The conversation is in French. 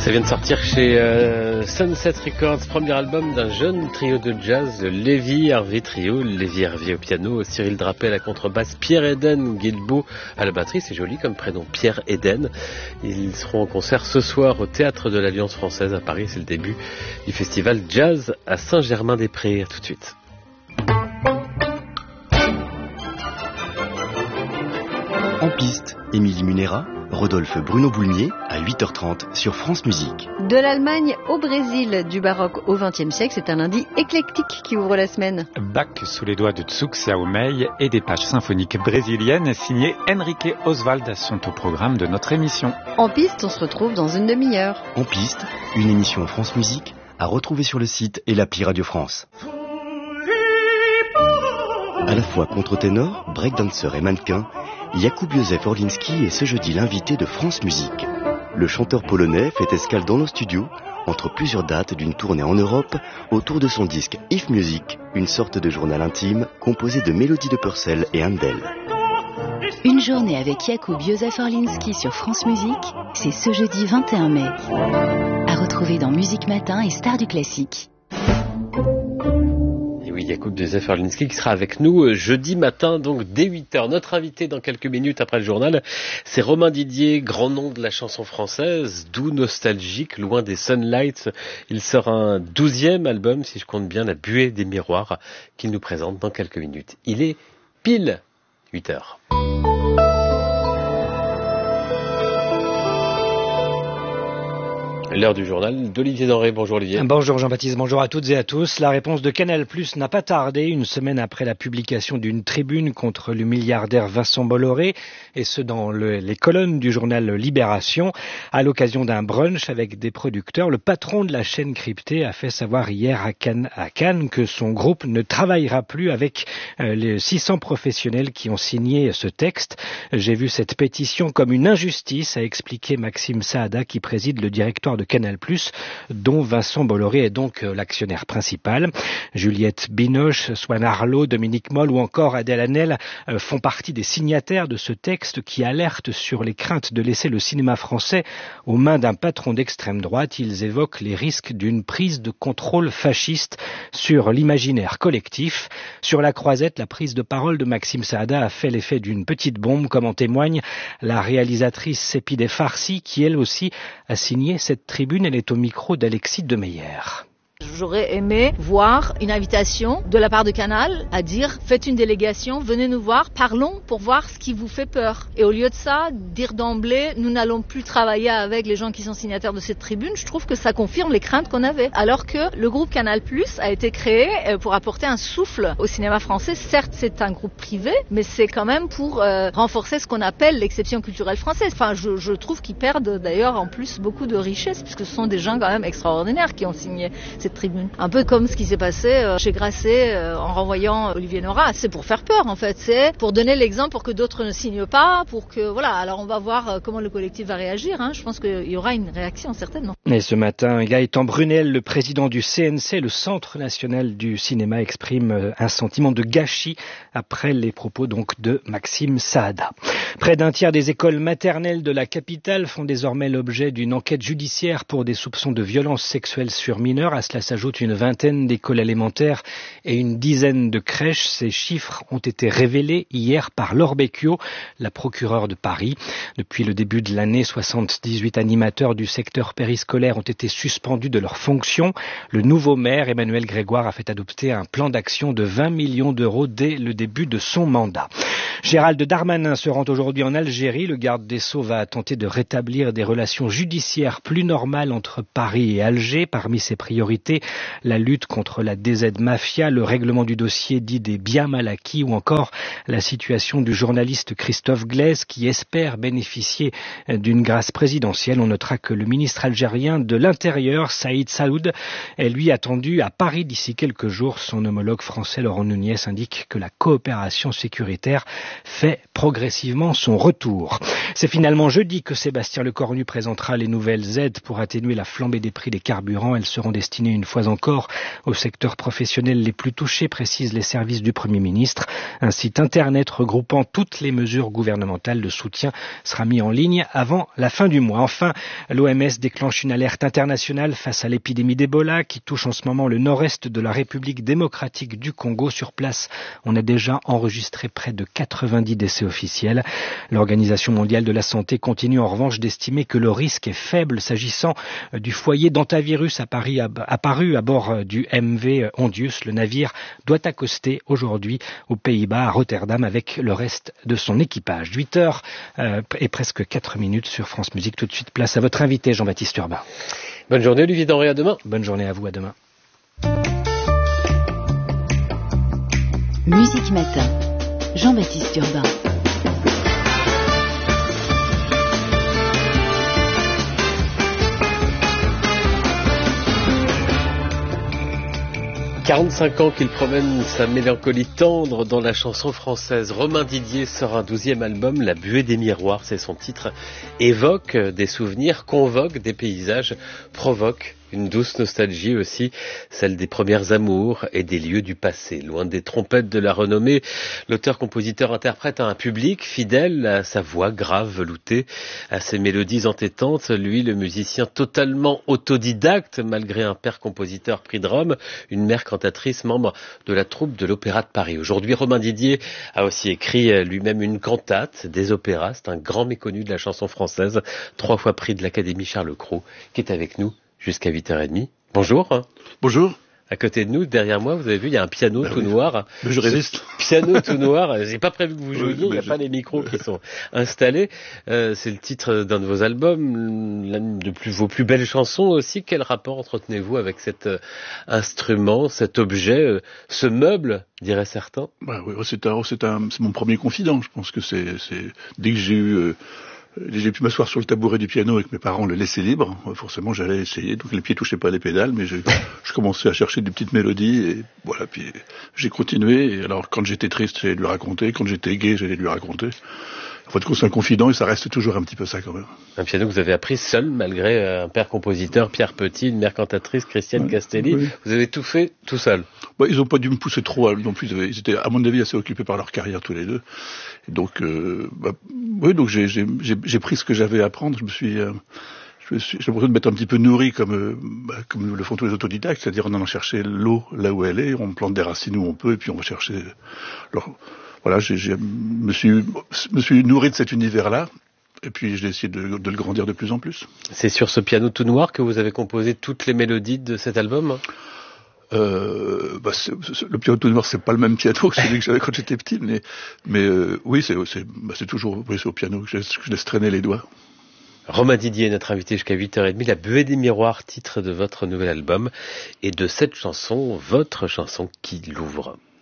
Ça vient de sortir chez Sunset Records, premier album d'un jeune trio de jazz, Lévi Hervé Trio, Lévi Hervé au piano, Cyril Drapet à la contrebasse, Pierre Eden Guilbeault à la batterie, c'est joli comme prénom, Pierre Eden. Ils seront en concert ce soir au Théâtre de l'Alliance Française à Paris, c'est le début du festival Jazz à Saint-Germain-des-Prés. À tout de suite. En piste, Émilie Munera, Rodolphe Bruno Boulmier à 8h30 sur France Musique. De l'Allemagne au Brésil, du baroque au XXe siècle, c'est un lundi éclectique qui ouvre la semaine. Bach sous les doigts de Tsuxiao Mei et des pages symphoniques brésiliennes signées Enrique Oswald sont au programme de notre émission. En piste, on se retrouve dans une demi-heure. En piste, une émission France Musique à retrouver sur le site et l'appli Radio France. À la fois contre-ténor, breakdancer et mannequin, Jakub Józef Orlinski est ce jeudi l'invité de France Musique. Le chanteur polonais fait escale dans nos studios entre plusieurs dates d'une tournée en Europe autour de son disque If Music, une sorte de journal intime composé de mélodies de Purcell et Handel. Une journée avec Jakub Józef Orlinski sur France Musique, c'est ce jeudi 21 mai. À retrouver dans Musique Matin et Stars du Classique. Oui, Jakub Józef Orlinski qui sera avec nous jeudi matin, donc dès 8h. Notre invité dans quelques minutes après le journal, c'est Romain Didier, grand nom de la chanson française, doux, nostalgique, loin des Sunlights. Il sort un 12e album, si je compte bien, La Buée des Miroirs, qu'il nous présente dans quelques minutes. Il est pile 8h. L'heure du journal d'Olivier Denré. Bonjour Olivier. Bonjour Jean-Baptiste, bonjour à toutes et à tous. La réponse de Canal+ n'a pas tardé, une semaine après la publication d'une tribune contre le milliardaire Vincent Bolloré, et ce dans les colonnes du journal Libération. À l'occasion d'un brunch avec des producteurs, le patron de la chaîne cryptée a fait savoir hier à Cannes que son groupe ne travaillera plus avec les 600 professionnels qui ont signé ce texte. J'ai vu cette pétition comme une injustice, a expliqué Maxime Saada, qui préside le directoire de Canal+, dont Vincent Bolloré est donc l'actionnaire principal. Juliette Binoche, Swan Arlo, Dominique Moll ou encore Adèle Haenel font partie des signataires de ce texte qui alerte sur les craintes de laisser le cinéma français aux mains d'un patron d'extrême droite. Ils évoquent les risques d'une prise de contrôle fasciste sur l'imaginaire collectif. Sur la croisette, la prise de parole de Maxime Saada a fait l'effet d'une petite bombe, comme en témoigne la réalisatrice Sepideh Farsi, qui elle aussi a signé cette tribune. Elle est au micro d'Alexis Demeyer. J'aurais aimé voir une invitation de la part de Canal à dire faites une délégation, venez nous voir, parlons pour voir ce qui vous fait peur. Et au lieu de ça, dire d'emblée nous n'allons plus travailler avec les gens qui sont signataires de cette tribune, je trouve que ça confirme les craintes qu'on avait. Alors que le groupe Canal+ a été créé pour apporter un souffle au cinéma français. Certes, c'est un groupe privé, mais c'est quand même pour renforcer ce qu'on appelle l'exception culturelle française. Enfin, je trouve qu'ils perdent d'ailleurs en plus beaucoup de richesse, puisque ce sont des gens quand même extraordinaires qui ont signé cette tribune. Un peu comme ce qui s'est passé chez Grasset en renvoyant Olivier Nora. C'est pour faire peur en fait, c'est pour donner l'exemple pour que d'autres ne signent pas, pour que voilà. Alors on va voir comment le collectif va réagir. Je pense qu'il y aura une réaction certainement. Et ce matin, Gaëtan Brunel, le président du CNC, le Centre National du Cinéma, exprime un sentiment de gâchis après les propos donc de Maxime Saada. Près d'un tiers des écoles maternelles de la capitale font désormais l'objet d'une enquête judiciaire pour des soupçons de violences sexuelles sur mineurs. À cela s'ajoute une vingtaine d'écoles élémentaires et une dizaine de crèches. Ces chiffres ont été révélés hier par Laure Becchio, la procureure de Paris. Depuis le début de l'année, 78 animateurs du secteur périscolaire ont été suspendus de leurs fonctions. Le nouveau maire, Emmanuel Grégoire, a fait adopter un plan d'action de 20 millions d'euros dès le début de son mandat. Gérald Darmanin se rend aujourd'hui en Algérie. Le garde des Sceaux va tenter de rétablir des relations judiciaires plus normales entre Paris et Alger. Parmi ses priorités, la lutte contre la DZ Mafia, le règlement du dossier dit des biens mal acquis ou encore la situation du journaliste Christophe Glaise qui espère bénéficier d'une grâce présidentielle. On notera que le ministre algérien de l'Intérieur, Saïd Saoud, est lui attendu à Paris d'ici quelques jours. Son homologue français, Laurent Nunez, indique que la coopération sécuritaire fait progressivement son retour. C'est finalement jeudi que Sébastien Lecornu présentera les nouvelles aides pour atténuer la flambée des prix des carburants. Elles seront destinées une fois encore au secteur professionnel les plus touchés, précisent les services du Premier ministre. Un site internet regroupant toutes les mesures gouvernementales de soutien sera mis en ligne avant la fin du mois. Enfin, l'OMS déclenche une alerte internationale face à l'épidémie d'Ebola qui touche en ce moment le nord-est de la République démocratique du Congo. Sur place, on a déjà enregistré près de 90 décès officiels. L'Organisation mondiale de la santé continue en revanche d'estimer que le risque est faible s'agissant du foyer d'hantavirus apparu à bord du MV Hondius. Le navire doit accoster aujourd'hui aux Pays-Bas, à Rotterdam, avec le reste de son équipage. 8h et presque 4 minutes sur France Musique. Tout de suite, place à votre invité, Jean-Baptiste Urbain. Bonne journée, Olivier Denré, à demain. Bonne journée à vous, à demain. Musique Matin, Jean-Baptiste Urbain. 45 ans qu'il promène sa mélancolie tendre dans la chanson française. Romain Didier sort un 12e album, La Buée des miroirs, c'est son titre. Évoque des souvenirs, convoque des paysages, provoque une douce nostalgie aussi, celle des premières amours et des lieux du passé. Loin des trompettes de la renommée, l'auteur-compositeur interprète à un public fidèle à sa voix grave, veloutée, à ses mélodies entêtantes. Lui, le musicien totalement autodidacte, malgré un père compositeur prix de Rome, une mère cantatrice, membre de la troupe de l'Opéra de Paris. Aujourd'hui, Romain Didier a aussi écrit lui-même une cantate, des opéras. C'est un grand méconnu de la chanson française, 3 fois prix de l'Académie Charles Cros, qui est avec nous jusqu'à 8h30. Bonjour. Bonjour. À côté de nous, derrière moi, vous avez vu, il y a un piano tout noir. Mais je résiste. Piano tout noir. J'ai pas prévu que vous jouiez, il n'y a pas les micros qui sont installés. C'est le titre d'un de vos albums, l'une de vos plus belles chansons aussi. Quel rapport entretenez-vous avec cet instrument, cet objet, ce meuble, diraient certains? Oui, c'est mon premier confident. Je pense que c'est dès que j'ai pu m'asseoir sur le tabouret du piano et que mes parents le laissaient libre, forcément j'allais essayer, donc les pieds touchaient pas les pédales, mais je commençais à chercher des petites mélodies, et voilà, puis j'ai continué, et alors quand j'étais triste, j'allais lui raconter, quand j'étais gai, j'allais lui raconter. En fait, c'est un confident, et ça reste toujours un petit peu ça quand même. Un piano que vous avez appris seul, malgré un père compositeur, Pierre Petit, une mère cantatrice, Christiane Castelli. Oui. Vous avez tout fait tout seul. Ils ont pas dû me pousser trop non plus, ils étaient à mon avis assez occupés par leur carrière tous les deux. Et donc, donc j'ai pris ce que j'avais à apprendre, j'ai l'impression de m'être un petit peu nourri comme le font tous les autodidactes, c'est-à-dire on en chercher l'eau là où elle est, on plante des racines où on peut, et puis on va chercher. Voilà, me suis nourri de cet univers-là, et puis j'ai essayé de le grandir de plus en plus. C'est sur ce piano tout noir que vous avez composé toutes les mélodies de cet album? Le piano tout noir, c'est pas le même piano que celui que j'avais quand j'étais petit, mais oui, c'est toujours c'est au piano que je laisse traîner les doigts. Romain Didier est notre invité jusqu'à 8h30, La Buée des miroirs, titre de votre nouvel album, et de cette chanson, votre chanson qui l'ouvre.